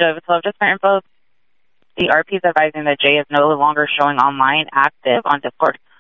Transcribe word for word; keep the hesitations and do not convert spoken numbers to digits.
So, so just for info, the R P is advising that Jay is no longer showing online active on Discord.